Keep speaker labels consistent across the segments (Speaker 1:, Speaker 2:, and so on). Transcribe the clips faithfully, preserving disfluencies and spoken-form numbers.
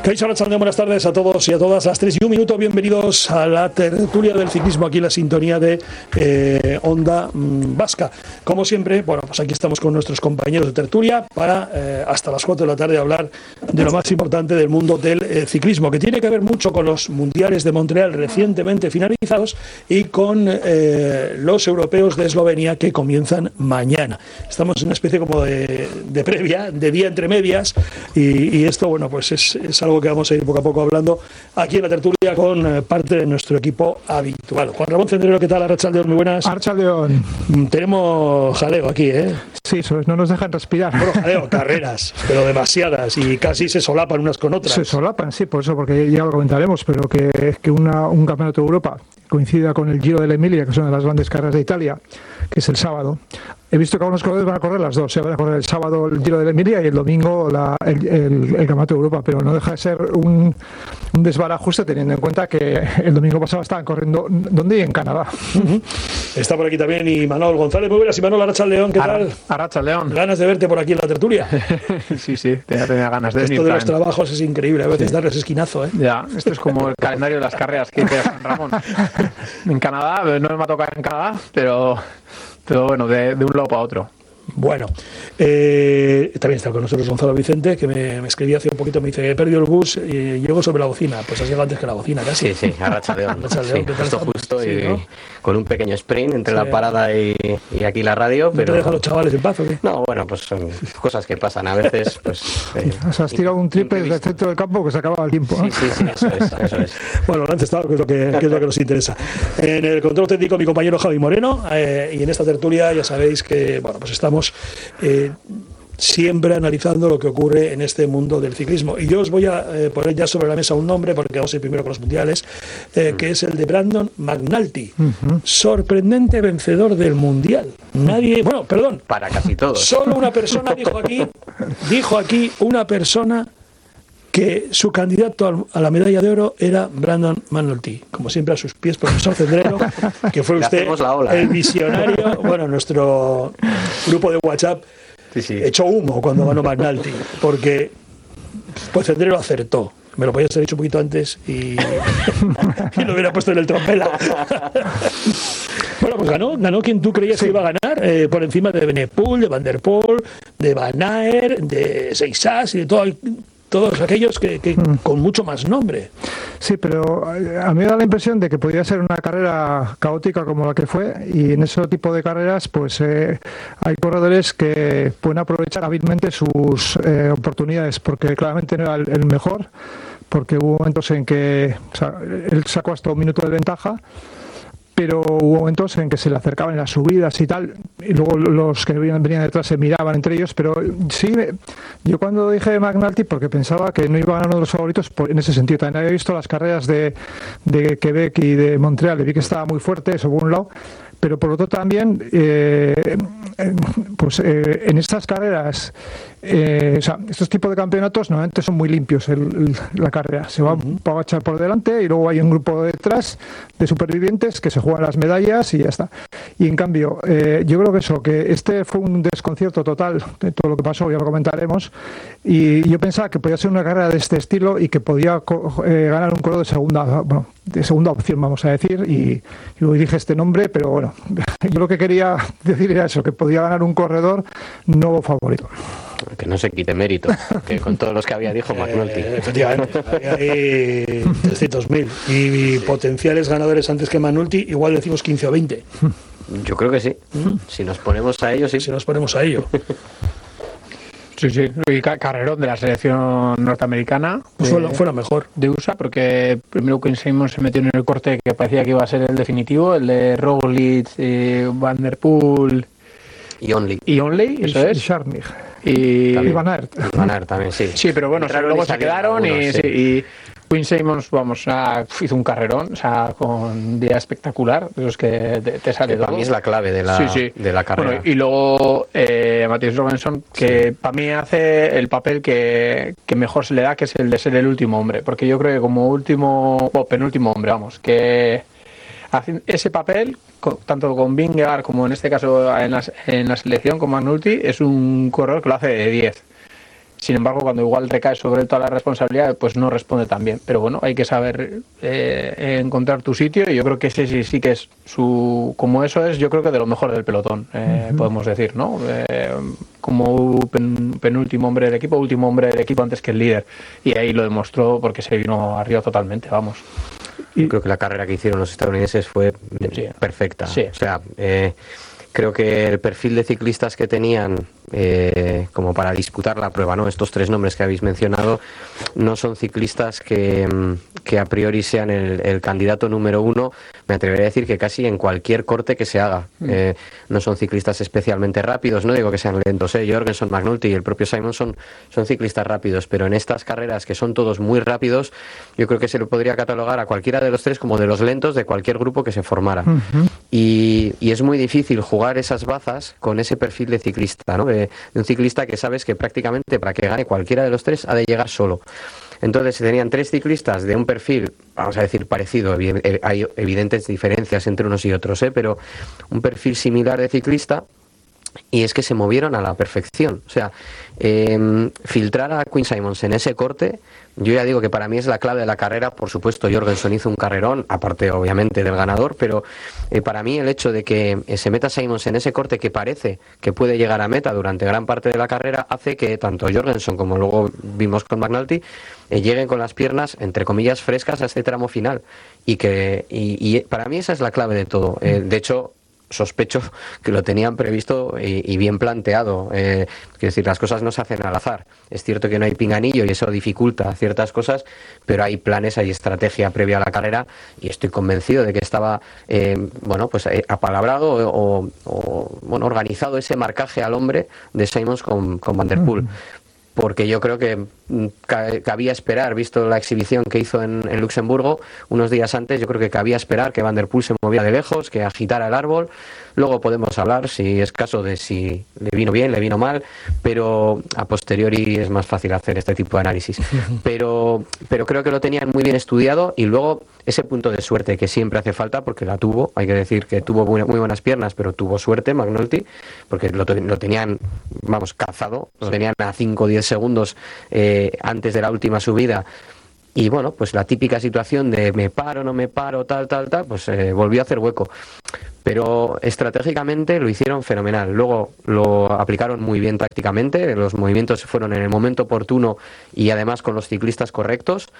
Speaker 1: Kaixo Arratsaldeon, buenas tardes a todos y a todas. Las tres y un minuto, bienvenidos a la tertulia del ciclismo, aquí en la sintonía de eh, Onda mmm, Vasca. Como siempre, bueno, pues aquí estamos con nuestros compañeros de tertulia para eh, hasta las cuatro de la tarde hablar de lo más importante del mundo del eh, ciclismo, que tiene que ver mucho con los mundiales de Montreal recientemente finalizados y con eh, los europeos de Eslovenia que comienzan mañana. Estamos en una especie como de, de previa, de día entre medias, y, y esto, bueno, pues es, es algo que vamos a ir poco a poco hablando aquí en la tertulia con eh, parte de nuestro equipo habitual. Juan Ramón Cendrero, ¿qué tal? Arratsaldeon, muy buenas.
Speaker 2: Arratsaldeon.
Speaker 1: Tenemos jaleo aquí, ¿eh?
Speaker 2: Sí, eso es, no nos dejan respirar.
Speaker 1: Bueno, jaleo, carreras, pero demasiadas, y casi se solapan unas con otras.
Speaker 2: Se solapan, sí, por eso, porque ya lo comentaremos, pero que, que una, un campeonato de Europa coincida con el Giro de la Emilia, que son de las grandes carreras de Italia, que es el sábado. He visto que algunos corredores van a correr las dos, se van a correr el sábado el Giro de la Emilia y el domingo la, el, el, el Campeonato de Europa, pero no deja de ser un, un desbarajuste teniendo en cuenta que el domingo pasado estaban corriendo, ¿dónde? En Canadá.
Speaker 1: Uh-huh. Está por aquí también Imanol González. Muy buenas, Imanol. Arratsaldeon, ¿qué tal?
Speaker 3: Arratsaldeon.
Speaker 1: Ganas de verte por aquí en la tertulia.
Speaker 3: Sí, sí, tenía, tenía ganas de
Speaker 1: Esto
Speaker 3: venir.
Speaker 1: de los trabajos es increíble, a veces sí. Darles esquinazo, ¿eh?
Speaker 3: Ya, esto es como el calendario de las carreras que dice San Ramón. En Canadá, no me va a tocar en Canadá, pero, pero bueno, de, de un lado para otro.
Speaker 1: Bueno, eh, también está con nosotros Gonzalo Vicente, que me, me escribía hace un poquito, me dice, he perdido el bus y llego sobre la bocina. Pues has llegado antes que la bocina, casi.
Speaker 4: Sí, sí, Arratsaldeon. Sí, justo, justo,
Speaker 1: sí,
Speaker 4: y
Speaker 1: ¿no?
Speaker 4: Con un pequeño sprint entre sí. la parada y, y aquí la radio.
Speaker 1: ¿No
Speaker 4: pero
Speaker 1: te dejan los chavales en paz o qué?
Speaker 4: No, bueno, pues son cosas que pasan a veces. Pues,
Speaker 2: eh, o sea, has tirado un triple desde el centro del campo que se acababa el tiempo, ¿eh?
Speaker 4: Sí, sí, sí, eso es, eso es.
Speaker 1: Bueno, lo han testado, que es lo que, que es lo que nos interesa. En el control técnico, mi compañero Javi Moreno, eh, y en esta tertulia ya sabéis que, bueno, pues estamos eh, siempre analizando lo que ocurre en este mundo del ciclismo. Y yo os voy a eh, poner ya sobre la mesa un nombre, porque vamos a ir primero con los mundiales, eh, que es el de Brandon McNulty. Uh-huh. Sorprendente vencedor del mundial. Nadie, bueno, perdón.
Speaker 4: Para casi todos.
Speaker 1: Solo una persona dijo aquí, dijo aquí una persona que su candidato a la medalla de oro era Brandon McNulty. Como siempre, a sus pies, profesor Cendrero, que fue usted
Speaker 4: ola,
Speaker 1: el
Speaker 4: ¿eh?
Speaker 1: visionario. Bueno, nuestro grupo de WhatsApp sí, sí. echó humo cuando ganó McNulty, porque pues Cendrero acertó. Me lo podías haber dicho un poquito antes y, y lo hubiera puesto en el tropela. Bueno, pues ganó, ganó quien tú creías sí. que iba a ganar, eh, por encima de Benepool, de Van der Poel, de Van Aert, de Seixas y de todo, todos aquellos que, que mm. con mucho más nombre.
Speaker 2: Sí, pero a mí me da la impresión de que podría ser una carrera caótica como la que fue, y en ese tipo de carreras pues eh, hay corredores que pueden aprovechar hábilmente sus eh, oportunidades, porque claramente no era el, el mejor, porque hubo momentos en que o sea, él sacó hasta un minuto de ventaja, pero hubo momentos en que se le acercaban en las subidas y tal, y luego los que venían detrás se miraban entre ellos, pero sí, yo cuando dije McNulty, porque pensaba que no iba a ganar uno de los favoritos por, en ese sentido. También había visto las carreras de, de Quebec y de Montreal, y vi que estaba muy fuerte, eso por un lado, pero por otro también, eh, pues eh, en estas carreras, eh, o sea, estos tipos de campeonatos normalmente son muy limpios el, el, la carrera, se va uh-huh. a echar por delante y luego hay un grupo detrás de supervivientes que se juegan las medallas y ya está. Y en cambio, eh, yo creo que eso, que este fue un desconcierto total de todo lo que pasó, ya lo comentaremos, y yo pensaba que podía ser una carrera de este estilo y que podía eh, ganar un corredor de segunda, bueno, de segunda opción, vamos a decir, y, y hoy dije este nombre, pero bueno, yo lo que quería decir era eso, que podía ganar un corredor no favorito.
Speaker 4: Que no se quite mérito, que con todos los que había dijo McNulty.
Speaker 1: Eh, efectivamente, había ahí trescientos mil y, y sí. potenciales ganadores antes que McNulty, igual decimos quince o veinte.
Speaker 4: Yo creo que sí, ¿Mm? si nos ponemos a ello, sí.
Speaker 1: Si nos ponemos a ello.
Speaker 3: Sí, sí, y carrerón de la selección norteamericana.
Speaker 1: Pues fue, fue la mejor.
Speaker 3: De U S A, porque primero Quinn Simmons se metió en el corte que parecía que iba a ser el definitivo, el de Roglic, eh, Van der Poel
Speaker 4: y Only.
Speaker 3: Y Only, eso
Speaker 2: y
Speaker 3: es.
Speaker 2: Scharnig.
Speaker 3: Y
Speaker 2: Van Aert.
Speaker 4: Van Aert también, sí.
Speaker 3: Sí, pero bueno, luego se quedaron algunos, y, sí. Sí, y Quinn Simmons, vamos, a, hizo un carrerón, o sea, con un día espectacular, de los que te, te sale
Speaker 4: que
Speaker 3: todo.
Speaker 4: Para mí es la clave de la, sí, sí. de la carrera. Bueno,
Speaker 3: y luego eh, Mathias Robinson, que sí. para mí hace el papel que, que mejor se le da, que es el de ser el último hombre, porque yo creo que como último, o penúltimo hombre, vamos, que hace ese papel, tanto con Vingegaard como en este caso en la, en la selección con McNulty, es un corredor que lo hace de diez. Sin embargo, cuando igual recae sobre él toda la responsabilidad, pues no responde tan bien. Pero bueno, hay que saber eh, encontrar tu sitio, y yo creo que ese sí, sí que es su... Como eso es, yo creo que de lo mejor del pelotón, eh, uh-huh. podemos decir, ¿no? Eh, como pen, penúltimo hombre del equipo, último hombre del equipo antes que el líder. Y ahí lo demostró porque se vino arriba totalmente, vamos.
Speaker 4: Yo creo que la carrera que hicieron los estadounidenses fue sí. perfecta.
Speaker 3: Sí.
Speaker 4: O sea, eh, creo que el perfil de ciclistas que tenían eh, como para disputar la prueba, ¿no? Estos tres nombres que habéis mencionado no son ciclistas que, que a priori sean el, el candidato número uno. Me atrevería a decir que casi en cualquier corte que se haga. Mm. Eh, no son ciclistas especialmente rápidos, no digo que sean lentos, ¿eh? Jorgenson, McNulty y el propio Simon son, son ciclistas rápidos, pero en estas carreras que son todos muy rápidos, yo creo que se lo podría catalogar a cualquiera de los tres como de los lentos de cualquier grupo que se formara. Uh-huh. y, y es muy difícil jugar esas bazas con ese perfil de ciclista, ¿no? De, de un ciclista que sabes que prácticamente para que gane cualquiera de los tres ha de llegar solo. Entonces, si tenían tres ciclistas de un perfil, vamos a decir, parecido, hay evidentes diferencias entre unos y otros, ¿eh? Pero un perfil similar de ciclista, y es que se movieron a la perfección. O sea, eh, filtrar a Quinn Simmons en ese corte, yo ya digo que para mí es la clave de la carrera. Por supuesto, Jorgenson hizo un carrerón, aparte obviamente del ganador, pero eh, para mí el hecho de que eh, se meta Simmons en ese corte que parece que puede llegar a meta durante gran parte de la carrera, hace que tanto Jorgenson como luego vimos con McNulty eh, lleguen con las piernas, entre comillas, frescas a este tramo final. Y que y, y para mí esa es la clave de todo. Eh, de hecho, sospecho que lo tenían previsto y, y bien planteado. Eh, quiero decir, las cosas no se hacen al azar. Es cierto que no hay pinganillo y eso dificulta ciertas cosas, pero hay planes, hay estrategia previa a la carrera, y estoy convencido de que estaba eh, bueno, pues eh, apalabrado o, o bueno, organizado ese marcaje al hombre de Simmons con, con Van der Poel. Porque yo creo que cabía esperar, visto la exhibición que hizo en, en Luxemburgo unos días antes, yo creo que cabía esperar que Van der Poel se moviera de lejos, que agitara el árbol. Luego podemos hablar, si es caso, de si le vino bien, le vino mal, pero a posteriori es más fácil hacer este tipo de análisis. Pero, pero creo que lo tenían muy bien estudiado, y luego ese punto de suerte que siempre hace falta, porque la tuvo, hay que decir que tuvo muy, muy buenas piernas, pero tuvo suerte McNulty, porque lo, lo tenían, vamos, cazado, lo tenían a cinco o diez segundos eh, antes de la última subida. Y bueno, pues la típica situación de me paro, no me paro, tal, tal, tal, pues eh, volvió a hacer hueco. Pero estratégicamente lo hicieron fenomenal. Luego lo aplicaron muy bien tácticamente, los movimientos fueron en el momento oportuno y además con los ciclistas correctos.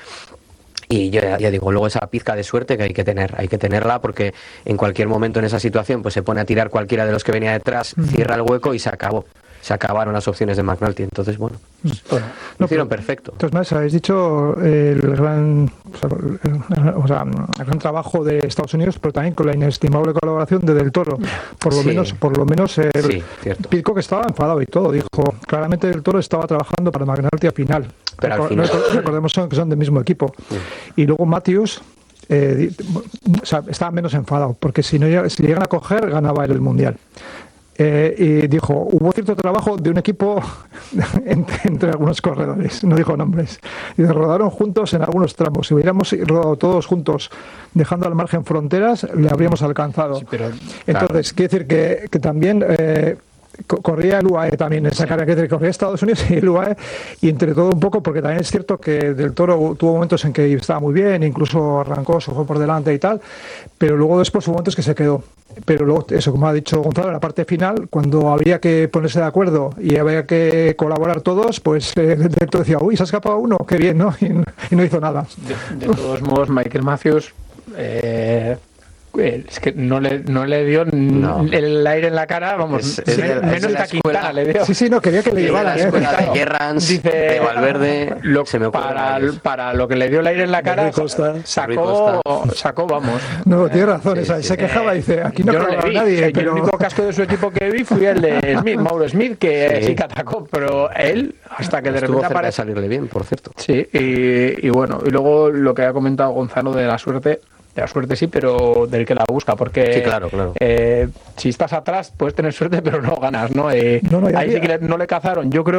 Speaker 4: Y yo ya, ya digo, luego esa pizca de suerte que hay que tener, hay que tenerla, porque en cualquier momento en esa situación pues se pone a tirar cualquiera de los que venía detrás, cierra el hueco y se acabó. Se acabaron las opciones de McNulty. Entonces, bueno, pues, bueno lo hicieron perfecto.
Speaker 2: Entonces, más habéis dicho eh, el gran o sea, el, o sea, el gran trabajo de Estados Unidos, pero también con la inestimable colaboración de Del Toro. Por lo sí. menos, por lo menos el
Speaker 4: sí,
Speaker 2: Pidcock que estaba enfadado y todo. Dijo, claramente Del Toro estaba trabajando para McNulty al final.
Speaker 4: Pero al
Speaker 2: Recor-
Speaker 4: final.
Speaker 2: Recordemos que son del mismo equipo. Sí. Y luego Matthews eh, o sea, estaba menos enfadado, porque si, no, si llegan a coger, ganaba él el Mundial. Eh, y dijo, hubo cierto trabajo de un equipo entre, entre algunos corredores, no dijo nombres, y rodaron juntos en algunos tramos. Si hubiéramos rodado todos juntos, dejando al margen fronteras, le habríamos alcanzado. Sí, pero, Entonces, claro. quiere decir que, que también eh, corría el U A E también, esa sí. cara que corría Estados Unidos y el U A E, y entre todo un poco, porque también es cierto que Del Toro tuvo momentos en que estaba muy bien, incluso arrancó, se fue por delante y tal, pero luego después hubo momentos que se quedó. Pero luego, eso, como ha dicho Gonzalo, en la parte final, cuando había que ponerse de acuerdo y había que colaborar todos, pues eh, Del Toro decía, uy, se ha escapado uno, qué bien, ¿no? Y, y no hizo nada.
Speaker 3: De, de todos modos, Michael Matthews eh, es que no le, no le dio no. el aire en la cara, vamos, es, es menos, de, menos de Quintana le dio.
Speaker 2: Sí, sí, no, quería que le llevara.
Speaker 4: La escuela eh, de Gerrans, dice, de Valverde,
Speaker 3: lo, se me para, para lo que le dio el aire en la cara,
Speaker 1: Costa,
Speaker 3: sacó, sacó, vamos.
Speaker 2: No, tiene razón, sí, esa, sí, se quejaba y dice, aquí no,
Speaker 3: no le vi,
Speaker 2: nadie.
Speaker 3: Eh,
Speaker 2: pero...
Speaker 3: El único casco de su equipo que vi fue el de Smith, Mauro Smith, que sí, sí que atacó, pero él, hasta que de repente aparece.
Speaker 4: Salirle bien, por cierto.
Speaker 3: Sí, y, y bueno, y luego lo que ha comentado Gonzalo de la suerte. La suerte sí, pero del que la busca, porque
Speaker 4: sí, claro, claro.
Speaker 3: Eh, si estás atrás puedes tener suerte, pero no ganas, ¿no? Eh, no, no ahí sí que le, no le cazaron. Yo creo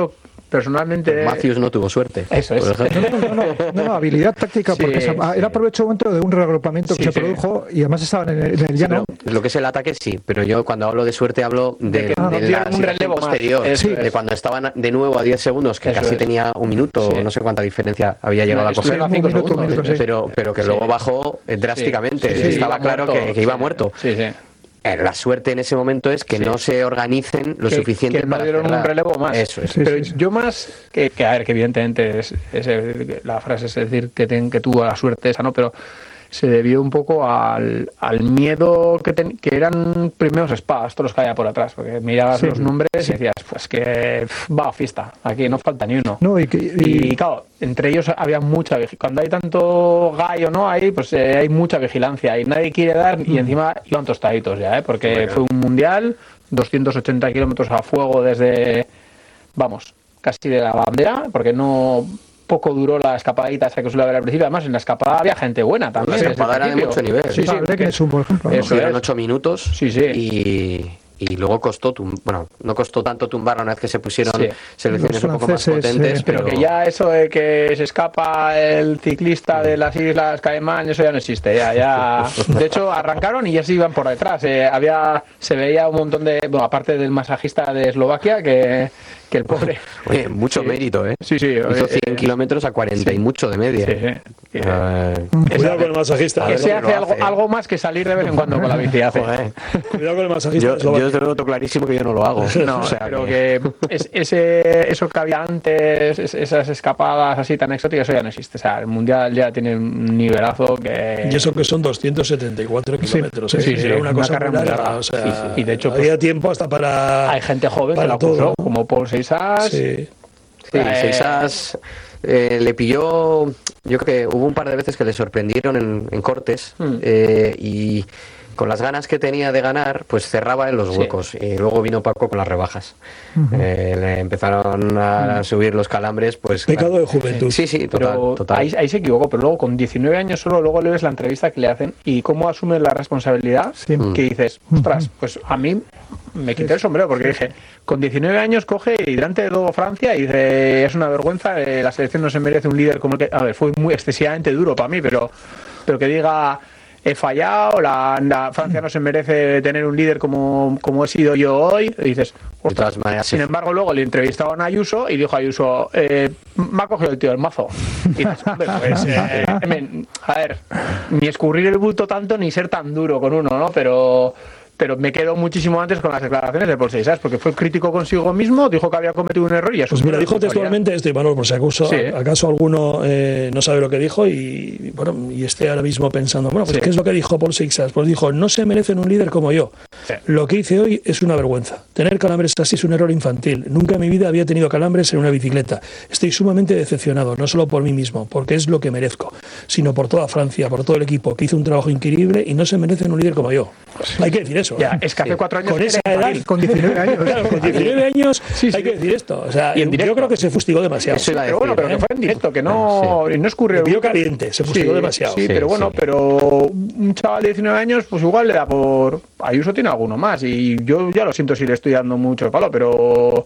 Speaker 3: personalmente...
Speaker 4: Matthews no tuvo suerte.
Speaker 3: Eso es.
Speaker 2: No, no, no, no, no, habilidad táctica,
Speaker 3: Sí,
Speaker 2: porque se-
Speaker 3: sí.
Speaker 2: era aprovecho un momento de un reagrupamiento que
Speaker 3: Sí,
Speaker 2: se
Speaker 3: sí.
Speaker 2: produjo y además estaban en el, en el
Speaker 4: Sí,
Speaker 2: llano.
Speaker 4: pero lo que es el ataque sí, pero yo cuando hablo de suerte hablo de,
Speaker 3: De que
Speaker 4: de
Speaker 3: no
Speaker 4: la
Speaker 3: dieron un
Speaker 4: situación
Speaker 3: relevo más.
Speaker 4: posterior,
Speaker 3: Eso
Speaker 4: de
Speaker 3: es.
Speaker 4: cuando estaban de nuevo a diez segundos, que
Speaker 3: Eso
Speaker 4: casi
Speaker 3: es.
Speaker 4: tenía un minuto,
Speaker 3: Sí.
Speaker 4: no sé cuánta diferencia había llegado
Speaker 3: No,
Speaker 4: a coger,
Speaker 3: estuvieron a
Speaker 2: Un
Speaker 3: cinco
Speaker 2: minuto,
Speaker 3: segundos.
Speaker 2: un minuto, sí.
Speaker 4: pero, pero que
Speaker 3: Sí.
Speaker 4: luego bajó eh, drásticamente,
Speaker 3: Sí, sí,
Speaker 4: estaba
Speaker 3: iba
Speaker 4: claro
Speaker 3: muerto.
Speaker 4: que, que iba
Speaker 3: Sí,
Speaker 4: muerto.
Speaker 3: Sí, sí.
Speaker 4: Eh, La suerte en ese momento es que
Speaker 3: Sí.
Speaker 4: no se organicen lo
Speaker 3: que,
Speaker 4: suficiente
Speaker 3: que no
Speaker 4: para
Speaker 3: dieron
Speaker 4: cerrar.
Speaker 3: un relevo más.
Speaker 4: Eso es.
Speaker 2: Sí,
Speaker 3: pero
Speaker 2: sí, sí.
Speaker 3: yo más que, que a ver, que evidentemente es, es el- la frase es decir que, ten, que tuvo la suerte esa, ¿no? Pero se debió un poco al, al miedo que, ten- que eran primeros espadas, todos los que había por atrás, porque mirabas
Speaker 2: Sí.
Speaker 3: los nombres y decías, pues que pff, va a fiesta, aquí no falta ni uno.
Speaker 2: No, y, que- y-
Speaker 3: Y claro, entre ellos había mucha vigilancia. Cuando hay tanto gallo, ¿no? Ahí, pues eh, hay mucha vigilancia y nadie quiere dar, y encima iban tostaditos ya, ¿eh? Porque
Speaker 4: Bueno.
Speaker 3: fue un mundial, doscientos ochenta kilómetros a fuego desde, vamos, casi de la bandera, porque no poco duró la escapadita esa que suele haber al principio. Además, en la escapada había gente buena también.
Speaker 4: La
Speaker 3: desde el
Speaker 4: escapada era de
Speaker 3: principio.
Speaker 4: mucho nivel.
Speaker 3: Sí, sí,
Speaker 2: Tal,
Speaker 3: que-
Speaker 2: Leknesund, por ejemplo. ¿no?
Speaker 3: Eso
Speaker 4: Fueron
Speaker 3: es.
Speaker 4: ocho minutos
Speaker 3: Sí, sí.
Speaker 4: y, y luego costó, tum- bueno, no costó tanto tumbar una vez que se pusieron
Speaker 3: Sí.
Speaker 4: selecciones
Speaker 2: Los
Speaker 4: un poco más
Speaker 2: franceses,
Speaker 4: potentes,
Speaker 2: eh,
Speaker 3: Pero que ya eso de que se escapa el ciclista de las Islas Caimán, eso ya no existe. Ya, ya. De hecho, arrancaron y ya se iban por detrás. Eh, había, se veía un montón de, bueno, aparte del masajista de Eslovaquia, que, que el pobre.
Speaker 4: Oye, mucho
Speaker 3: Sí.
Speaker 4: mérito, ¿eh?
Speaker 3: Sí, sí.
Speaker 4: Hizo
Speaker 3: eh,
Speaker 4: cien kilómetros a cuarenta
Speaker 3: sí.
Speaker 4: y mucho de media.
Speaker 3: Sí, sí. Que-
Speaker 4: Eh,
Speaker 1: Cuidado con el masajista.
Speaker 4: A
Speaker 3: que
Speaker 4: ver
Speaker 3: se
Speaker 4: cómo
Speaker 3: hace
Speaker 4: lo
Speaker 3: algo,
Speaker 4: hace, ¿eh?
Speaker 3: algo más que salir de vez en cuando con la bici. Hace.
Speaker 4: joder.
Speaker 1: Cuidado con el masajista.
Speaker 4: Yo,
Speaker 1: de Eslovaquia.
Speaker 4: yo te lo noto clarísimo que yo no lo hago.
Speaker 3: No,
Speaker 4: O sea,
Speaker 3: pero
Speaker 4: que-
Speaker 3: que es- ese, eso que había antes, es- esas escapadas así tan exóticas, eso ya no existe. O sea, el mundial ya tiene un nivelazo que.
Speaker 1: Y eso que son doscientos setenta y cuatro kilómetros. ¿eh?
Speaker 3: sí, sí,
Speaker 1: Era una
Speaker 3: una
Speaker 1: cosa
Speaker 3: carrera
Speaker 1: muy
Speaker 3: muy
Speaker 1: larga.
Speaker 3: larga.
Speaker 1: O sea,
Speaker 3: Sí, sí. Y de hecho,
Speaker 1: había
Speaker 3: pues,
Speaker 1: tiempo hasta para.
Speaker 3: Hay gente joven que
Speaker 1: para
Speaker 3: la
Speaker 1: todo,
Speaker 3: puso,
Speaker 1: ¿no?
Speaker 3: como Paul Seisas.
Speaker 1: Sí.
Speaker 4: Sí,
Speaker 3: Eh,
Speaker 4: Seisas eh, le pilló, yo creo que hubo un par de veces que le sorprendieron en, en cortes
Speaker 3: Hmm.
Speaker 4: eh, y con las ganas que tenía de ganar, pues cerraba en los
Speaker 3: Sí.
Speaker 4: huecos. Y luego vino Paco con las rebajas. Eh, le empezaron a subir los calambres, pues...
Speaker 1: Pecado
Speaker 4: claro.
Speaker 1: de juventud.
Speaker 4: Sí, sí, total,
Speaker 3: Pero
Speaker 4: total.
Speaker 3: ahí, ahí se equivocó, pero luego con diecinueve años solo, luego le ves la entrevista que le hacen y cómo asume la responsabilidad,
Speaker 2: Sí.
Speaker 3: que dices, ostras, pues a mí me quité el sombrero porque dije, con diecinueve años coge y delante de todo Francia y dice, es una vergüenza, eh, la selección no se merece un líder como el que, a ver, fue muy excesivamente duro para mí, pero, pero que diga, he fallado, la, la Francia no se merece tener un líder como, como he sido yo hoy, y dices,
Speaker 4: De todas maneras,
Speaker 3: sin
Speaker 4: sí.
Speaker 3: embargo, luego le entrevistaban a Ayuso y dijo Ayuso, eh, me ha cogido el tío el mazo. Y dices, hombre, pues, eh, men, a ver, ni escurrir el bulto tanto ni ser tan duro con uno, ¿no? Pero, pero me quedo muchísimo antes con las declaraciones de Paul Seisas, porque fue crítico consigo mismo, dijo que había cometido un error y
Speaker 1: Pues
Speaker 3: asumió
Speaker 1: mira,
Speaker 3: la
Speaker 1: dijo
Speaker 3: responsabilidad.
Speaker 1: textualmente esto, y bueno, por si acaso,
Speaker 3: Sí.
Speaker 1: acaso alguno eh, no sabe lo que dijo y bueno, y esté ahora mismo pensando, bueno, pues
Speaker 3: Sí.
Speaker 1: ¿qué es lo que dijo Paul Seixas? Pues dijo, no se merecen un líder como yo.
Speaker 3: Sí.
Speaker 1: Lo que hice hoy es una vergüenza. Tener calambres así es un error infantil. Nunca en mi vida había tenido calambres en una bicicleta. Estoy sumamente decepcionado, no solo por mí mismo, porque es lo que merezco, sino por toda Francia, por todo el equipo, que hizo un trabajo increíble y no se merecen un líder como yo. Hay que decir eso.
Speaker 3: Ya,
Speaker 1: ¿eh?
Speaker 3: es que hace
Speaker 4: Sí.
Speaker 3: cuatro años
Speaker 1: Con
Speaker 3: era
Speaker 1: esa edad,
Speaker 3: infantil.
Speaker 2: Con diecinueve años.
Speaker 1: Claro, con diecinueve años
Speaker 3: Sí, sí.
Speaker 1: hay que decir esto. O sea,
Speaker 3: Y en directo.
Speaker 1: yo creo que se fustigó demasiado.
Speaker 4: Eso iba a
Speaker 3: Pero bueno,
Speaker 4: decir,
Speaker 3: pero que
Speaker 1: ¿eh?
Speaker 3: fue en directo, que no, y no escurrió.
Speaker 1: Le pilló caliente, se fustigó demasiado.
Speaker 3: Sí,
Speaker 4: Sí,
Speaker 3: pero bueno,
Speaker 4: sí.
Speaker 3: pero un chaval de diecinueve años, pues igual le da por. Ayuso tiene alguno más, y yo ya lo siento si le estoy dando mucho el palo, pero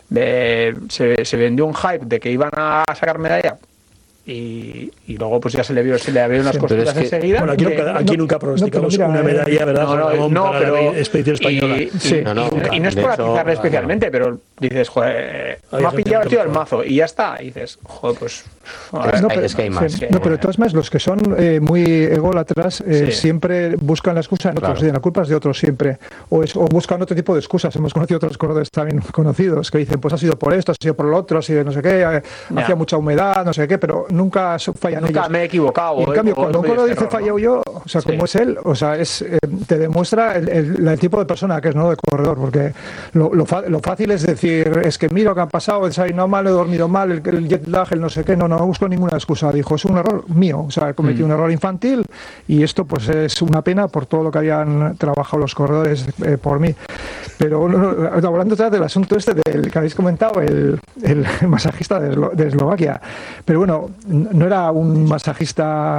Speaker 3: eh, se, se vendió un hype de que iban a sacar medalla. Y, y luego pues ya se le vio, se le vieron unas
Speaker 2: Sí,
Speaker 4: pero
Speaker 3: costuras
Speaker 4: es que-
Speaker 3: enseguida.
Speaker 1: Bueno, aquí
Speaker 3: que-
Speaker 1: nunca, aquí
Speaker 2: no,
Speaker 1: nunca pronosticamos
Speaker 2: no, pero
Speaker 1: una
Speaker 2: mira,
Speaker 1: medalla, ¿verdad?
Speaker 3: no, no,
Speaker 1: Ramón,
Speaker 3: no,
Speaker 1: para
Speaker 3: pero
Speaker 1: la expedición española.
Speaker 3: Y,
Speaker 2: Sí.
Speaker 3: y-
Speaker 4: No, no,
Speaker 3: y- y no es
Speaker 4: de
Speaker 3: por
Speaker 4: eso,
Speaker 3: atizarle especialmente, pero dices, joder,
Speaker 1: Hay
Speaker 3: me ha
Speaker 1: gente
Speaker 3: pillado el
Speaker 1: que
Speaker 3: tío
Speaker 1: lo
Speaker 3: el
Speaker 1: juega.
Speaker 3: mazo y ya está. Y dices, joder, pues. a ver,
Speaker 4: Es-
Speaker 2: No,
Speaker 4: hay-
Speaker 2: pero,
Speaker 4: es que hay más.
Speaker 2: sí, no, pero de todas maneras, los que son eh, muy ególatras eh,
Speaker 3: Sí.
Speaker 2: siempre buscan la excusa en otros,
Speaker 4: Claro.
Speaker 2: y la culpa es de otros siempre. O, es, o buscan otro tipo de excusas. Hemos conocido otros corredores también conocidos que dicen, pues ha sido por esto, ha sido por lo otro, ha sido no sé qué, eh,
Speaker 3: Ya.
Speaker 2: hacía mucha humedad, no sé qué, pero nunca so- fallan
Speaker 3: Nunca
Speaker 2: ellos.
Speaker 3: me he equivocado.
Speaker 2: Y en
Speaker 3: eh,
Speaker 2: cambio,
Speaker 3: o-
Speaker 2: cuando
Speaker 3: o
Speaker 2: un
Speaker 3: soy
Speaker 2: corredor
Speaker 3: este
Speaker 2: dice
Speaker 3: error, ¿no?
Speaker 2: fallado yo, o sea, como
Speaker 3: Sí.
Speaker 2: es él, o sea, es, eh, te demuestra el, el- el tipo de persona que es, ¿no? De corredor, porque lo, lo, fa- lo fácil es decir, es que mira lo que ha pasado, he desayunado mal, he dormido mal, el, el jet lag, el no sé qué, no, no busco ninguna excusa. Dijo, es un error mío, o sea, he cometido
Speaker 3: Mm.
Speaker 2: un error infantil y esto pues es una pena por todo lo que habían trabajado los corredores eh, por mí. Pero no, no, hablando otra vez del asunto este del que habéis comentado, el, el masajista de, Eslo- de Eslovaquia, pero bueno, n- no era un masajista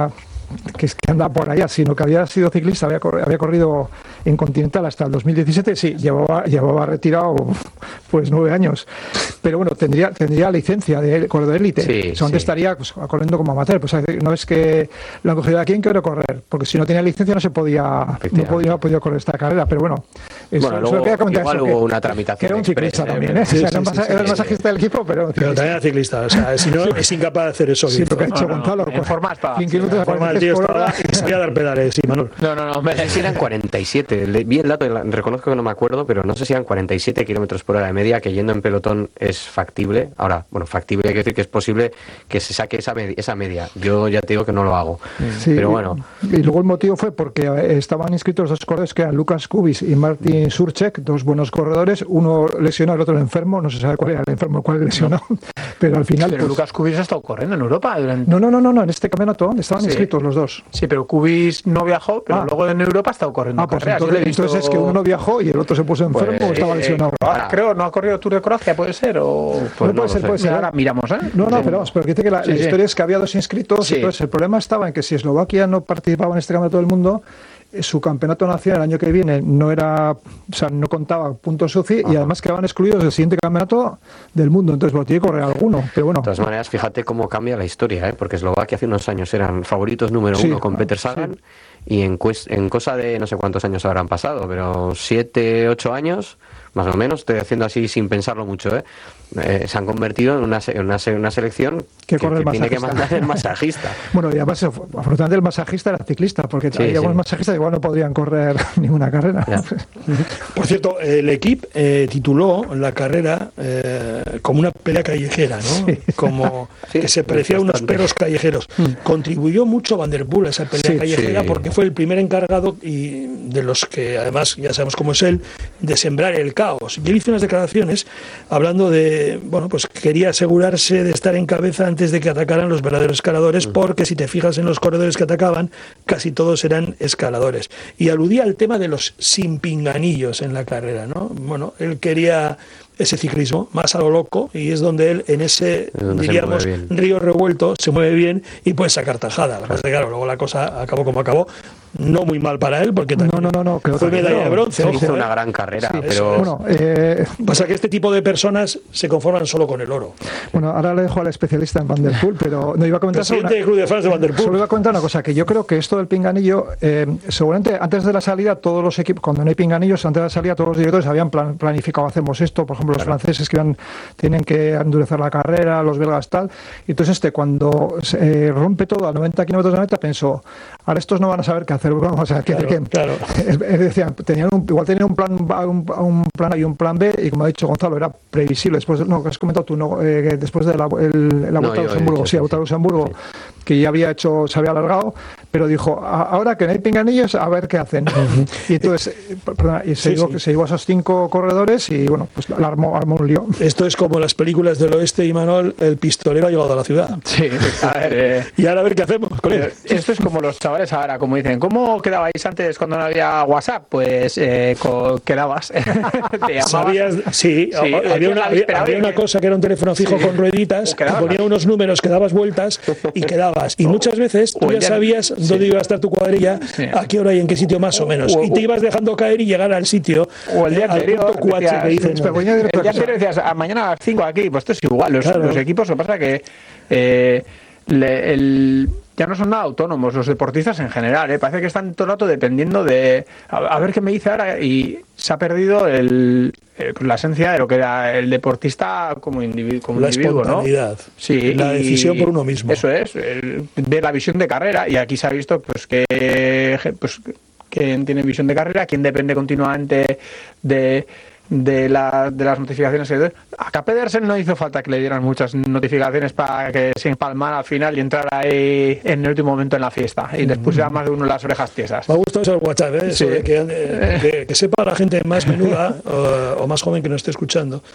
Speaker 2: que, es que anda por allá, sino que había sido ciclista, había, cor- había corrido en Continental hasta el dos mil diecisiete, sí, llevaba, llevaba retirado pues nueve años. Pero bueno, tendría tendría licencia de corredor élite.
Speaker 4: Sí,
Speaker 2: o sea, ¿dónde
Speaker 4: sí.
Speaker 2: estaría pues, corriendo como amateur? Pues no es que lo han cogido aquí en quiero correr, porque si no tenía licencia no se podía, no podía, no podía correr esta carrera. Pero bueno, eso,
Speaker 4: Bueno,
Speaker 2: solo
Speaker 4: luego
Speaker 2: quería comentar
Speaker 4: igual
Speaker 2: eso,
Speaker 4: hubo
Speaker 2: que,
Speaker 4: una tramitación
Speaker 2: que era un
Speaker 4: express,
Speaker 2: ciclista
Speaker 4: eh,
Speaker 2: también, ¿eh?
Speaker 1: sí,
Speaker 2: O sea,
Speaker 1: sí,
Speaker 2: era un
Speaker 1: sí,
Speaker 2: masa-
Speaker 1: sí,
Speaker 2: era el
Speaker 1: sí,
Speaker 2: masajista del equipo, pero,
Speaker 1: Pero también era ciclista, o sea, si no, es incapaz de hacer eso.
Speaker 2: sí, lo que ha
Speaker 1: Víctor.
Speaker 2: hecho
Speaker 3: No, no,
Speaker 2: Gonzalo,
Speaker 3: en forma estaba.
Speaker 2: cien kilómetros a
Speaker 1: Forma el
Speaker 2: cuarenta y
Speaker 1: tío
Speaker 2: tres por
Speaker 1: estaba
Speaker 2: hora.
Speaker 1: y sabía dar pedales, sí, Manuel.
Speaker 3: No, no, no.
Speaker 4: No sé si eran cuarenta y siete, le- vi el dato, la- reconozco que no me acuerdo, pero no sé si eran cuarenta y siete kilómetros por hora de media, que yendo en pelotón es factible. Ahora, bueno, factible quiere decir que es posible que se saque esa, med- esa media. Yo ya te digo que no lo hago.
Speaker 2: Sí,
Speaker 4: Pero bueno,
Speaker 2: y luego el motivo fue porque eh, estaban inscritos dos corredores que eran Lucas Kubis y Martin Surchek, dos buenos corredores, uno lesionado, el otro enfermo, no se sabe cuál era el enfermo, cuál lesionó, pero al final...
Speaker 3: Pero
Speaker 2: pues-
Speaker 3: Lucas Kubis ha estado corriendo en Europa durante...
Speaker 2: no, no, no, no, no, en este campeonato estaban
Speaker 3: Sí.
Speaker 2: inscritos los dos.
Speaker 3: Sí, pero Kubis no viajó, pero
Speaker 2: Ah.
Speaker 3: luego en Europa ha estado corriendo
Speaker 2: Ah, pues
Speaker 3: carreras. Yo
Speaker 2: entonces,
Speaker 3: le he visto-
Speaker 2: entonces es que uno no viajó y el otro se puso enfermo
Speaker 4: Pues,
Speaker 2: o estaba
Speaker 3: Eh,
Speaker 2: lesionado.
Speaker 3: Croacia, creo, no ha corrido Tour de Croacia, puede ser, o...
Speaker 4: pues
Speaker 2: no,
Speaker 4: no
Speaker 2: puede
Speaker 4: lo
Speaker 2: ser,
Speaker 4: sé.
Speaker 2: puede ser.
Speaker 3: Ahora
Speaker 2: ¿eh?
Speaker 3: miramos, ¿eh?
Speaker 2: No, no,
Speaker 3: Sí.
Speaker 2: pero vamos, pero que dice que la,
Speaker 3: Sí,
Speaker 2: la
Speaker 3: sí.
Speaker 2: historia es que había dos inscritos,
Speaker 3: Sí.
Speaker 2: entonces el problema estaba en que si Eslovaquia no participaba en este campeonato del mundo, eh, su campeonato nacional el año que viene no era, o sea, no contaba puntos S U C I y además quedaban excluidos del siguiente campeonato del mundo, entonces lo tiene que correr alguno, pero bueno.
Speaker 4: de todas maneras, fíjate cómo cambia la historia, ¿eh? Porque Eslovaquia hace unos años eran favoritos número
Speaker 2: Sí,
Speaker 4: uno con
Speaker 2: ah,
Speaker 4: Peter Sagan y en, cues- en cosa de no sé cuántos años habrán pasado, pero siete, ocho años, más o menos, estoy haciendo así sin pensarlo mucho, ¿eh? Eh, se han convertido en una, se- en una, se- una selección
Speaker 2: Que
Speaker 4: que,
Speaker 2: corre el
Speaker 4: que tiene que
Speaker 2: masajista.
Speaker 4: mandar el masajista.
Speaker 2: Bueno, y además, afortunadamente el masajista era ciclista, porque
Speaker 4: Sí,
Speaker 2: hay
Speaker 4: sí.
Speaker 2: algunos masajistas que igual no podrían correr ninguna carrera.
Speaker 4: Ya.
Speaker 1: Por cierto, el equipo eh, tituló la carrera eh, como una pelea callejera, ¿no? Como
Speaker 4: Sí,
Speaker 1: que se parecía a unos
Speaker 4: bastante.
Speaker 1: perros callejeros. Contribuyó mucho Van der Poel a esa pelea
Speaker 2: Sí,
Speaker 1: callejera
Speaker 4: sí.
Speaker 1: porque fue el primer encargado y de los que, además, ya sabemos cómo es él, de sembrar el caos. Y él hizo unas declaraciones hablando de, bueno, pues quería asegurarse de estar en cabeza antes de que atacaran los verdaderos escaladores, porque si te fijas en los corredores que atacaban, casi todos eran escaladores. Y aludía al tema de los sin pinganillos en la carrera, ¿no? Bueno, él quería ese ciclismo más a lo loco y es donde él en ese,
Speaker 4: Es donde se
Speaker 1: diríamos,
Speaker 4: mueve bien.
Speaker 1: río revuelto se mueve bien y puede sacar tajada. Lo que pasa es que, claro, luego la cosa acabó como acabó, no muy mal para él porque también
Speaker 2: No, no, no, no, creo
Speaker 1: fue
Speaker 2: que
Speaker 1: medalla
Speaker 2: no.
Speaker 1: de bronce.
Speaker 2: Sí,
Speaker 1: ojo,
Speaker 4: Hizo
Speaker 1: ¿eh?
Speaker 4: una gran carrera,
Speaker 2: Sí,
Speaker 4: pero
Speaker 2: bueno, eh,
Speaker 1: Pasa que este tipo de personas se conforman solo con el oro.
Speaker 2: bueno, ahora le dejo al especialista en Van der Poel, pero no iba a comentar solo
Speaker 1: Presidente
Speaker 2: una,
Speaker 1: del Club de Fans de Van der
Speaker 2: solo
Speaker 1: Poel.
Speaker 2: iba a comentar una cosa, que yo creo que esto del pinganillo, eh, seguramente antes de la salida todos los equipos, cuando no hay pinganillos, antes de la salida todos los directores habían plan- planificado, hacemos esto, por ejemplo los franceses que iban, tienen que endurecer la carrera, los belgas tal, y entonces este cuando se eh, rompe todo a noventa kilómetros de meta pensó, ahora estos no van a saber qué hacer, vamos a que,
Speaker 1: Claro,
Speaker 2: que-
Speaker 1: claro.
Speaker 2: es- es decir, tenían un, igual tenían un plan A, un, un plan A y un plan B, y como ha dicho Gonzalo, era previsible. Después, de- no, que has comentado tú, no, eh, que después de la, el- la
Speaker 4: No,
Speaker 2: vuelta a
Speaker 4: yo he
Speaker 2: Luxemburgo,
Speaker 4: dicho,
Speaker 2: sí, la
Speaker 4: sí,
Speaker 2: vuelta a
Speaker 4: sí.
Speaker 2: Luxemburgo,
Speaker 4: Sí.
Speaker 2: que ya había hecho, se había alargado, pero dijo, "A- ahora que no hay pinganillos, a ver qué hacen". Y entonces, eh, perdona, y se,
Speaker 1: Sí,
Speaker 2: llevó,
Speaker 1: sí.
Speaker 2: se llevó a esos cinco corredores y bueno, pues la armó, armó un lío.
Speaker 1: Esto es como las películas del oeste y Manuel, el pistolero ha llegado a la ciudad.
Speaker 3: Sí, a ver, eh,
Speaker 1: Y ahora a ver qué hacemos con él.
Speaker 3: esto es como los chavales ahora, como dicen, ¿cómo quedabais antes cuando no había WhatsApp? Pues eh, co- quedabas. Te llamabas.
Speaker 1: ¿Sabías? Sí,
Speaker 3: Sí,
Speaker 1: había,
Speaker 3: decías
Speaker 1: una,
Speaker 3: la
Speaker 1: había,
Speaker 3: víspera,
Speaker 1: había
Speaker 3: oye,
Speaker 1: una
Speaker 3: que-
Speaker 1: cosa que era un teléfono fijo
Speaker 3: Sí.
Speaker 1: con rueditas,
Speaker 3: O
Speaker 1: que
Speaker 3: quedabas.
Speaker 1: ponía unos números que dabas vueltas y quedabas. Y muchas veces tú
Speaker 3: o el
Speaker 1: ya
Speaker 3: día-
Speaker 1: sabías
Speaker 3: sí.
Speaker 1: dónde iba a estar tu cuadrilla,
Speaker 3: Sí.
Speaker 1: a qué hora y en qué sitio más o menos.
Speaker 3: O-
Speaker 1: Y te
Speaker 3: o-
Speaker 1: ibas dejando caer y llegar al sitio,
Speaker 3: O el día
Speaker 1: al
Speaker 3: anterior,
Speaker 1: punto cuatro
Speaker 3: decías,
Speaker 1: que dicen.
Speaker 2: Espera, voy a añadir
Speaker 3: El
Speaker 2: otra
Speaker 3: día
Speaker 2: cosa.
Speaker 3: anterior decías, "Ah, mañana a las cinco aquí", pues esto es igual. Los,
Speaker 1: Claro.
Speaker 3: los equipos, lo que pasa que eh, le- el, ya no son nada autónomos los deportistas en general. ¿eh? Parece que están todo el rato dependiendo de a, a ver qué me dice ahora, y se ha perdido el, eh, la esencia de lo que era el deportista como, individu como
Speaker 1: La
Speaker 3: individuo, ¿no?
Speaker 1: espontaneidad,
Speaker 3: Sí,
Speaker 1: la
Speaker 3: y
Speaker 1: decisión por uno mismo.
Speaker 3: Eso es, el- ver la visión de carrera, y aquí se ha visto pues que pues quién tiene visión de carrera, quién depende continuamente de de, la, de las notificaciones. A Pedersen no hizo falta que le dieran muchas notificaciones para que se empalmara al final y entrara ahí en el último momento en la fiesta y les pusiera más de uno las orejas tiesas.
Speaker 1: Me ha gustado eso del WhatsApp, ¿eh? Eso
Speaker 3: Sí.
Speaker 1: de que, eh, que, que sepa la gente más menuda o, o más joven que nos esté escuchando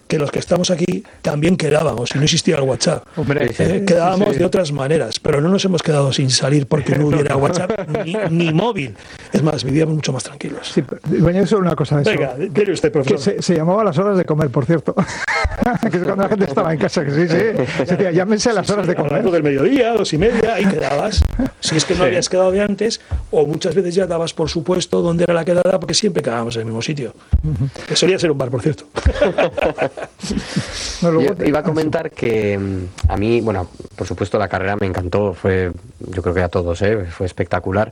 Speaker 1: que los que estamos aquí también quedábamos y no existía el WhatsApp.
Speaker 3: Hombre,
Speaker 1: eh, quedábamos sí. de otras maneras, pero no nos hemos quedado sin salir porque no hubiera WhatsApp ni, ni móvil. Es más, vivíamos mucho más tranquilos.
Speaker 2: Sí, venía solo una cosa de eso.
Speaker 1: Venga, dile usted, profesor.
Speaker 2: Que se, se llamaba las horas de comer, por cierto. Que es cuando la gente estaba en casa, que sí, sí. Se decía, llámense las horas
Speaker 1: sí, sí,
Speaker 2: de comer.
Speaker 1: A lo del mediodía, dos y media, ahí quedabas. Si es que no sí. habías quedado de antes, o muchas veces ya dabas por supuesto dónde era la quedada, porque siempre quedábamos en el mismo sitio. Uh-huh. Que solía ser un bar, por cierto.
Speaker 4: No, yo iba a comentar que a mí, bueno, por supuesto la carrera me encantó, fue, yo creo que a todos, ¿eh? Fue espectacular.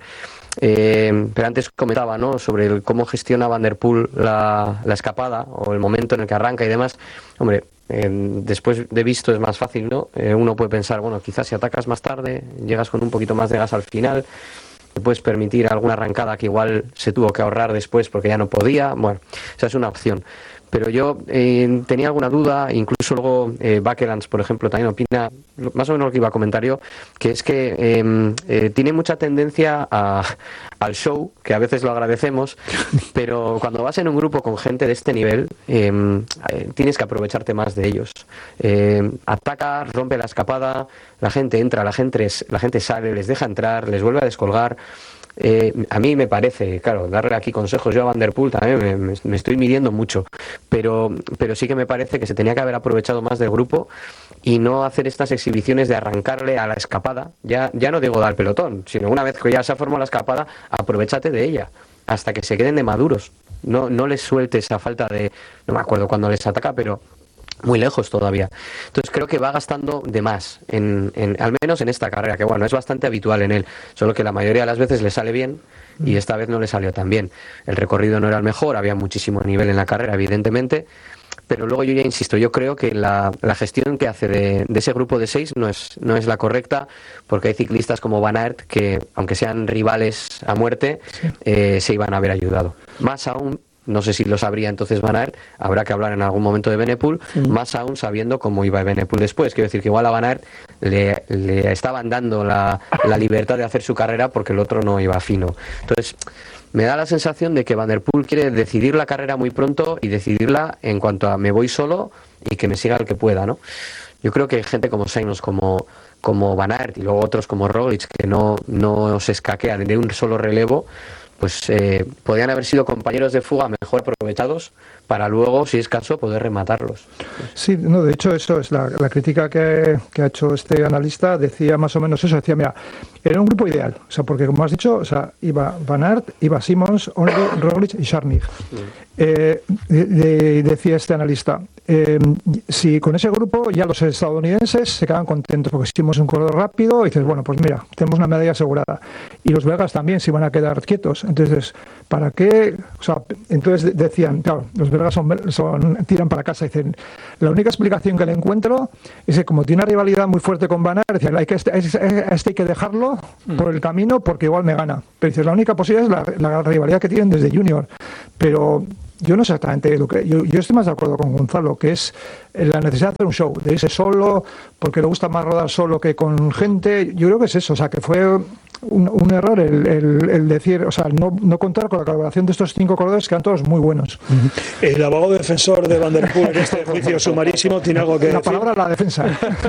Speaker 4: Eh, pero antes comentaba, ¿no?, sobre el cómo gestiona Van der Poel la, la escapada o el momento en el que arranca y demás. Hombre, eh, después de visto es más fácil, ¿no? Eh, uno puede pensar, bueno, quizás si atacas más tarde, llegas con un poquito más de gas al final, te puedes permitir alguna arrancada que igual se tuvo que ahorrar después porque ya no podía. Bueno, esa es una opción. Pero yo eh, tenía alguna duda, incluso luego eh, Bakelans, por ejemplo, también opina más o menos lo que iba a comentar yo, que es que eh, eh, tiene mucha tendencia a, al show, que a veces lo agradecemos, pero cuando vas en un grupo con gente de este nivel, eh, eh, tienes que aprovecharte más de ellos. Eh, ataca, rompe la escapada, la gente entra, la gente, la gente sale, les deja entrar, les vuelve a descolgar. Eh, a mí me parece, claro, darle aquí consejos yo a Van der Poel también me, me, me estoy midiendo mucho, pero, pero sí que me parece que se tenía que haber aprovechado más del grupo y no hacer estas exhibiciones de arrancarle a la escapada, ya, ya no digo dar pelotón, sino una vez que ya se ha formado la escapada, aprovechate de ella hasta que se queden de maduros, no, no les sueltes a falta de, no me acuerdo cuando les ataca, pero muy lejos todavía. Entonces creo que va gastando de más, en, en, al menos en esta carrera, que bueno, es bastante habitual en él, solo que la mayoría de las veces le sale bien y esta vez no le salió tan bien. El recorrido no era el mejor, había muchísimo nivel en la carrera, evidentemente, pero luego yo ya insisto, yo creo que la, la gestión que hace de, de ese grupo de seis no es, no es la correcta, porque hay ciclistas como Van Aert que, aunque sean rivales a muerte, sí. eh, se iban a haber ayudado. Más aún, no sé si lo sabría entonces Van Aert, habrá que hablar en algún momento de Benepul, sí. más aún sabiendo cómo iba Benepul después. Quiero decir que igual a Van Aert le, le estaban dando la, la libertad de hacer su carrera porque el otro no iba fino. Entonces, me da la sensación de que Van der Poel quiere decidir la carrera muy pronto y decidirla en cuanto a me voy solo y que me siga el que pueda, ¿no? Yo creo que hay gente como Sainz, como, como Van Aert y luego otros como Roglic que no, no se escaquean de un solo relevo, pues eh, podrían haber sido compañeros de fuga mejor aprovechados para luego, si es caso, poder rematarlos.
Speaker 2: Sí, no, de hecho eso es la, la crítica que, que ha hecho este analista, decía más o menos eso, decía, mira, era un grupo ideal, o sea, porque como has dicho, o sea, iba Van Aert, iba Simons, Roglic y Scharnig. Mm. Eh, de, de, decía este analista, eh, si con ese grupo ya los estadounidenses se quedan contentos porque hicimos un corredor rápido y dices, bueno, pues mira, tenemos una medalla asegurada. Y los belgas también se iban a quedar quietos. Entonces, ¿para qué? O sea, entonces decían, claro, los belgas son, son, tiran para casa y dicen, la única explicación que le encuentro es que como tiene una rivalidad muy fuerte con Van Aert, decían, hay que, este, este hay que dejarlo mm. por el camino porque igual me gana. Pero dices, la única posibilidad es la, la rivalidad que tienen desde Junior. Pero yo no sé exactamente lo que... Yo, yo estoy más de acuerdo con Gonzalo, que es la necesidad de hacer un show, de irse solo, porque le gusta más rodar solo que con gente. Yo creo que es eso, o sea, que fue un, un error el, el, el decir, o sea, no, no contar con la colaboración de estos cinco corredores que eran todos muy buenos.
Speaker 1: El abogado defensor de Van der Poel en este juicio sumarísimo tiene algo que
Speaker 2: la
Speaker 1: decir.
Speaker 2: Palabra la defensa.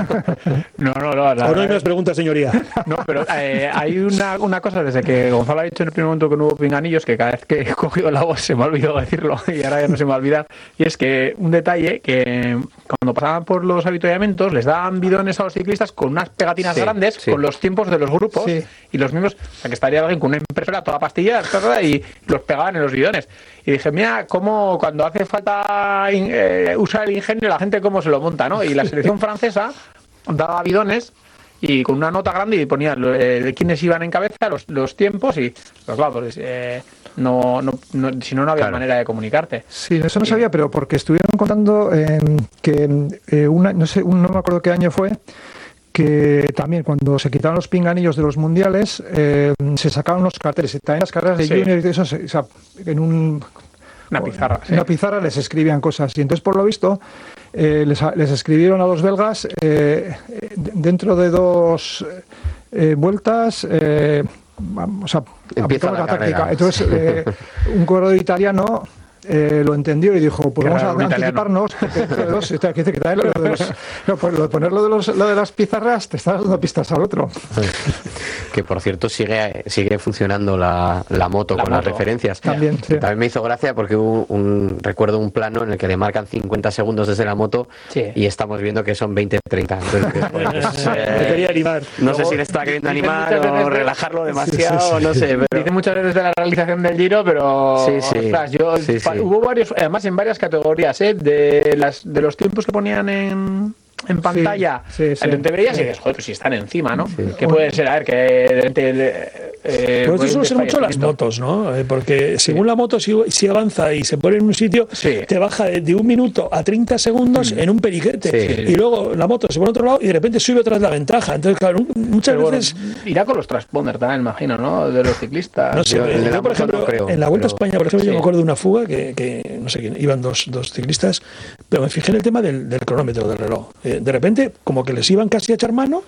Speaker 3: No, no, no. La,
Speaker 1: ¿O no hay más preguntas, señoría?
Speaker 3: No, pero eh, hay una, una cosa, desde que Gonzalo ha dicho en el primer momento que no hubo pinganillos, que cada vez que he cogido la voz se me ha olvidado decirlo y ahora ya no se me va a olvidar, y es que un detalle que cuando pasaban por los avituallamientos les daban bidones a los ciclistas con unas pegatinas sí, grandes sí. con los tiempos de los grupos sí. y los mismos, o sea que estaría alguien con una impresora toda pastilla y los pegaban en los bidones. Y dije, mira, cómo cuando hace falta eh, usar el ingenio la gente cómo se lo monta, ¿no? Y la selección francesa daba bidones y con una nota grande y ponía eh, de quiénes iban en cabeza, los, los tiempos y los lados. Eh, no, no, no, si no, no había claro. manera de comunicarte.
Speaker 2: Sí, eso no y... sabía, pero porque estuvieron contando eh, que eh, una, no sé, un, no me acuerdo qué año fue, que también cuando se quitaron los pinganillos de los mundiales eh, se sacaron los carteles, también las carreras de sí. junior y eso, o sea, en un...
Speaker 3: Una pizarra.
Speaker 2: En sí. una pizarra les escribían cosas. Y entonces, por lo visto, eh, les, les escribieron a los belgas eh, dentro de dos eh, vueltas. Eh, o sea,
Speaker 4: empieza la,
Speaker 2: la
Speaker 4: táctica.
Speaker 2: Entonces, eh, un corredor italiano eh, lo entendió y dijo, pues
Speaker 3: Qué
Speaker 2: vamos
Speaker 3: raro,
Speaker 2: a
Speaker 3: un
Speaker 2: anticiparnos. Que, que, de dos, que, que, que lo, de los, no, pues lo de poner lo de, los, lo de las pizarras, te estás dando pistas al otro.
Speaker 4: Que por cierto sigue sigue funcionando la, la moto
Speaker 3: La
Speaker 4: con
Speaker 3: moto.
Speaker 4: las referencias.
Speaker 2: También, sí.
Speaker 4: También me hizo gracia porque hubo un, recuerdo un plano en el que le marcan cincuenta segundos desde la moto
Speaker 3: Sí.
Speaker 4: y estamos viendo que son veinte treinta. Entonces, pues, pues,
Speaker 1: Me
Speaker 4: eh,
Speaker 1: quería animar.
Speaker 4: no sé si le está queriendo
Speaker 3: Dicen
Speaker 4: animar
Speaker 3: muchas veces
Speaker 4: o
Speaker 3: de-
Speaker 4: relajarlo demasiado, no sé. Pero...
Speaker 3: Dice muchas veces de la realización del Giro, pero
Speaker 4: Sí, sí.
Speaker 3: ostras, yo,
Speaker 4: Sí,
Speaker 3: pa-
Speaker 4: sí.
Speaker 3: hubo varios, además en varias categorías, ¿eh? de las de los tiempos que ponían en, en pantalla,
Speaker 2: sí, sí.
Speaker 3: te veías y dices, joder, pues si están encima, ¿no?
Speaker 4: Sí.
Speaker 3: Que puede ser, a ver, que de repente, eh,
Speaker 1: Pero esto
Speaker 3: pues,
Speaker 1: suele ser mucho las
Speaker 3: desfallecimiento.
Speaker 1: motos, ¿no? Eh, Porque según la moto, si, si avanza y se pone en un sitio,
Speaker 3: Sí.
Speaker 1: te baja de, de un minuto a treinta segundos en un periquete.
Speaker 4: Sí.
Speaker 1: Y luego la moto se pone a otro lado y de repente sube otra vez la ventaja. Entonces, claro, muchas
Speaker 3: Pero bueno,
Speaker 1: veces.
Speaker 3: irá con los transponders también, imagino, ¿no? De los ciclistas.
Speaker 1: No sé,
Speaker 4: Yo, el de la
Speaker 1: yo, por
Speaker 4: moto
Speaker 1: ejemplo,
Speaker 4: no creo,
Speaker 1: en la Vuelta
Speaker 4: pero-
Speaker 1: a España, por ejemplo, yo
Speaker 3: Sí.
Speaker 1: me acuerdo de una fuga que, que no sé quién, iban dos, dos ciclistas, pero me fijé en el tema del, del cronómetro del reloj. Eh, de repente, como que les iban casi a echar mano,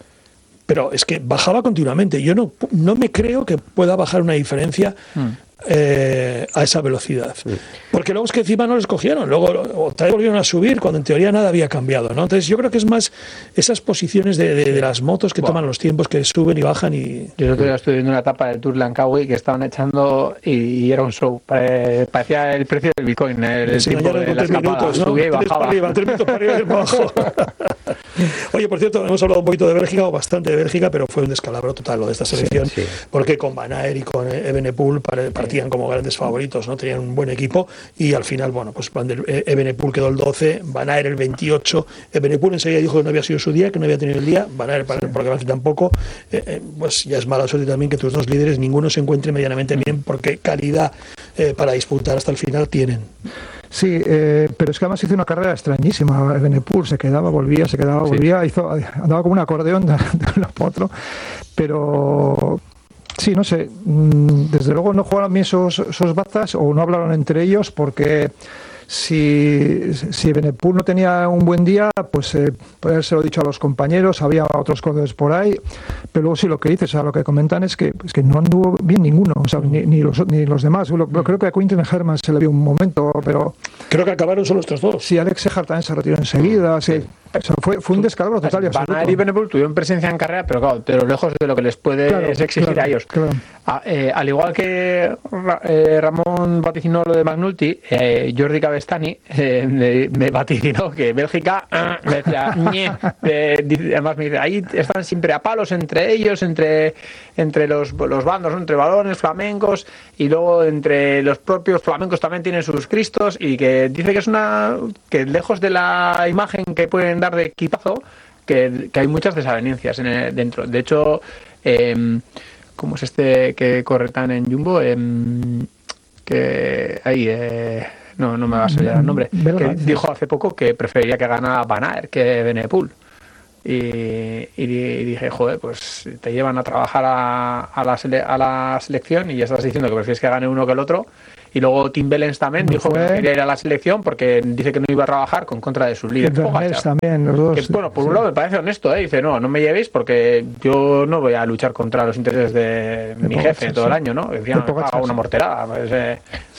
Speaker 1: pero es que bajaba continuamente. Yo no, no me creo que pueda bajar una diferencia eh, a esa velocidad. Porque luego es que encima no les cogieron, luego otra vez volvieron a subir cuando en teoría nada había cambiado, ¿no? Entonces yo creo que es más esas posiciones de, de- de las motos que
Speaker 3: Buah.
Speaker 1: toman los tiempos, que suben y bajan y...
Speaker 3: Yo el otro día estuve viendo una etapa del Tour Langkawi que estaban echando y, y era un show. Pare- Parecía el precio del Bitcoin, el,
Speaker 1: Les
Speaker 3: tiempo
Speaker 1: engañaron
Speaker 3: de
Speaker 1: con
Speaker 3: la
Speaker 1: tres
Speaker 3: escapada.
Speaker 1: minutos, ¿no?
Speaker 3: Subía y
Speaker 1: Tres para
Speaker 3: bajaba.
Speaker 1: arriba, tres minutos para arriba y para abajo. Oye, por cierto, hemos hablado un poquito de Bélgica, o bastante de Bélgica, pero fue un descalabro total lo de esta selección,
Speaker 4: sí.
Speaker 1: porque con Van Aert y con Evenepoel pare- partían como grandes favoritos, ¿no? Tenían un buen equipo y al final, bueno, pues Van der- eh, Evenepoel quedó el doce, Van Aert el veintiocho, Evenepoel enseguida dijo que no había sido su día, que no había tenido el día, Van Aert, para- porque Van Aert tampoco, eh, eh, pues ya es mala suerte también que tus dos líderes ninguno se encuentre medianamente bien, porque calidad eh, para disputar hasta el final tienen.
Speaker 2: Sí, eh, pero es que además hizo una carrera extrañísima. Evenepoel se quedaba, volvía, se quedaba,
Speaker 4: Sí.
Speaker 2: volvía, hizo, andaba como un acordeón de, de un lado para otro. Pero sí, no sé, mm, desde luego no jugaron bien esos, esos bazas o no hablaron entre ellos porque si, si Evenepoel no tenía un buen día, pues eh, puede habérselo dicho a los compañeros, había otros corredores por ahí, pero luego sí lo que dices, o sea, lo que comentan es que, es que no anduvo bien ninguno, o sea, ni, ni, los, ni los demás. Lo- creo que a Quinten Herman se le vio un momento, pero
Speaker 1: Creo que acabaron solo estos dos.
Speaker 2: sí, Alex Sehar también se retiró enseguida, sí. O sea, fue, fue un descalabro total y
Speaker 3: Van
Speaker 2: absoluto.
Speaker 3: Aert y Evenepoel tuvieron presencia en carrera, pero claro, pero lejos de lo que les puede
Speaker 2: Claro,
Speaker 3: exigir
Speaker 2: claro,
Speaker 3: a ellos.
Speaker 2: claro.
Speaker 3: A- eh, al igual que Ra- eh, Ramón vaticinó lo de McNulty, eh, Jordi Cabestany eh, me, me vaticinó que Bélgica ah, me decía, "Ñe", eh, dice- además me dice, ahí están siempre a palos entre ellos, entre, entre los, los bandos, ¿no? Entre balones, flamencos, y luego entre los propios flamencos también tienen sus cristos, y que dice que es una que lejos de la imagen que pueden dar de equipazo, que, que hay muchas desavenencias en el- dentro. De hecho, eh, ¿cómo es este que corre tan en Jumbo? Em, que ahí, eh, no, no me va a salir el nombre.
Speaker 2: Belga,
Speaker 3: Que
Speaker 2: sí.
Speaker 3: dijo hace poco que preferiría que ganara Van Aert que Evenepoel. Y, y di- y dije, joder, pues te llevan a trabajar a, a, la, sele- a la selección y ya estás diciendo que prefieres que gane uno que el otro. Y luego Tim Bellens también
Speaker 2: No
Speaker 3: dijo que
Speaker 2: fue.
Speaker 3: no quería ir a la selección porque dice que no iba a trabajar con contra de sus
Speaker 2: Y
Speaker 3: líderes.
Speaker 2: Vermeers
Speaker 3: Pogačar.
Speaker 2: también, los dos.
Speaker 3: Que, bueno, por un
Speaker 2: sí.
Speaker 3: lado me parece honesto, ¿eh? Dice, no, no me llevéis porque yo no voy a luchar contra los intereses de, mi
Speaker 2: Pogačar,
Speaker 3: jefe todo el
Speaker 2: sí.
Speaker 3: año, ¿no? Decía,
Speaker 2: De
Speaker 3: me
Speaker 2: Pogačar,
Speaker 3: paga una
Speaker 2: sí.
Speaker 3: morterada. Pues, eh,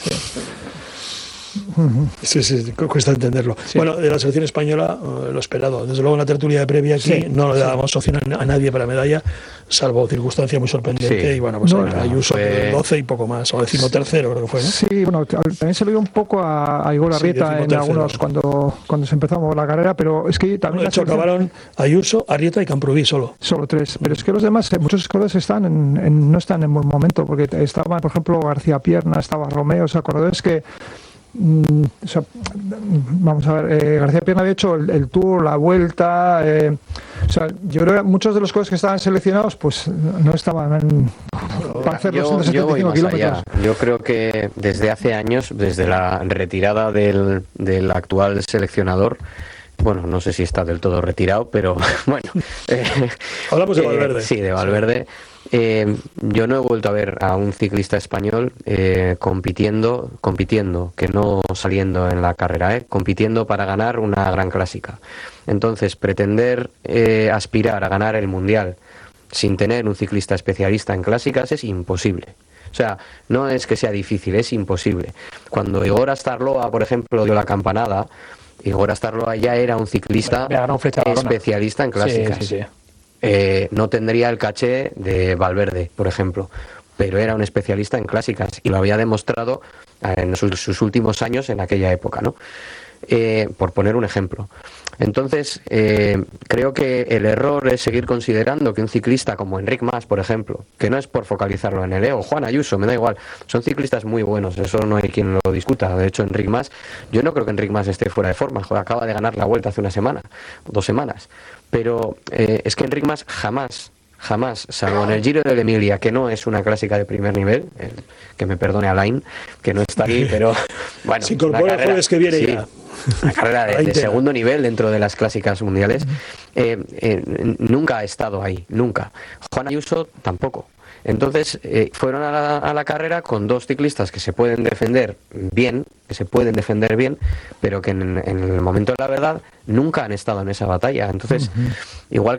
Speaker 1: Sí, sí, cu- cuesta entenderlo.
Speaker 3: Sí.
Speaker 1: Bueno, de la selección española, eh, lo esperado. Desde luego, en la tertulia de previa aquí
Speaker 2: Sí,
Speaker 1: no le dábamos opción a, a nadie para medalla, salvo circunstancia muy sorprendente.
Speaker 4: Sí.
Speaker 1: Y bueno, pues
Speaker 2: No,
Speaker 1: a-
Speaker 2: no,
Speaker 1: Ayuso
Speaker 4: fue-
Speaker 1: el doce y poco más, o decimotercero creo que fue, ¿no?
Speaker 2: Sí, bueno, al- también se le vio un poco a, a Igor
Speaker 1: Sí,
Speaker 2: Arrieta en
Speaker 1: decimotercero.
Speaker 2: algunos cuando, cuando se empezó la carrera, pero es que
Speaker 1: Bueno,
Speaker 2: también
Speaker 1: de
Speaker 2: la
Speaker 1: hecho,
Speaker 2: selección-
Speaker 1: acabaron Ayuso, Arrieta y Camprubí solo.
Speaker 2: solo tres, pero es que los demás, eh, muchos corredores están en, en- no están en buen momento, porque estaba, por ejemplo, García Pierna, estaba Romeo, o sea, corredores que mm, o sea, vamos a ver, eh, García Pierna había hecho el, el Tour, la Vuelta, eh, o sea, yo creo que muchos de los corredores que estaban seleccionados, pues no estaban en, para hacer los
Speaker 4: Yo, yo
Speaker 2: ciento setenta y
Speaker 4: voy
Speaker 2: cinco
Speaker 4: más
Speaker 2: kilómetros.
Speaker 4: allá. Yo creo que desde hace años, desde la retirada del, del actual seleccionador, bueno, no sé si está del todo retirado, pero bueno. eh,
Speaker 1: Hablamos de
Speaker 4: eh,
Speaker 1: Valverde.
Speaker 4: sí, de Valverde. Eh, yo no he vuelto a ver a un ciclista español eh, compitiendo, compitiendo, que no saliendo en la carrera, eh, compitiendo para ganar una gran clásica. Entonces, pretender eh, aspirar a ganar el Mundial sin tener un ciclista especialista en clásicas es imposible. O sea, no es que sea difícil, es imposible. Cuando Igor Astarloa, por ejemplo, dio la campanada, Igor Astarloa ya era un ciclista
Speaker 3: bueno,
Speaker 4: especialista en clásicas.
Speaker 3: Sí, sí, sí.
Speaker 4: Eh, no tendría el caché de Valverde, por ejemplo, pero era un especialista en clásicas y lo había demostrado en sus, sus últimos años en aquella época, ¿no? Eh, por poner un ejemplo. Entonces, eh, creo que el error es seguir considerando que un ciclista como Enric Mas, por ejemplo, que no es por focalizarlo en el ego, Juan Ayuso, me da igual, son ciclistas muy buenos, eso no hay quien lo discuta. De hecho, Enric Mas, yo no creo que Enric Mas esté fuera de forma, joder, acaba de ganar la Vuelta hace una semana, dos semanas, pero eh, es que Enric Mas jamás jamás, salvo en el Giro de Emilia, que no es una clásica de primer nivel, eh, que me perdone Alain, que no está aquí, pero bueno,
Speaker 1: se incorpora el jueves que viene
Speaker 4: sí,
Speaker 1: ya.
Speaker 4: Una carrera de, de segundo nivel dentro de las clásicas mundiales. Eh, eh, nunca ha estado ahí, nunca. Juan Ayuso tampoco. Entonces eh, fueron a la, a la carrera con dos ciclistas que se pueden defender bien, que se pueden defender bien, pero que en, en el momento de la verdad nunca han estado en esa batalla. Entonces, uh-huh. igual